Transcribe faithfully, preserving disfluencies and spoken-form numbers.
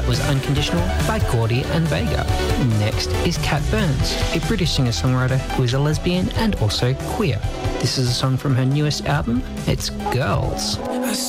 was Unconditional by Gordy and Vega. Next is Kat Burns, a British singer-songwriter who is a lesbian and also queer. This is a song from her newest album. It's Girls.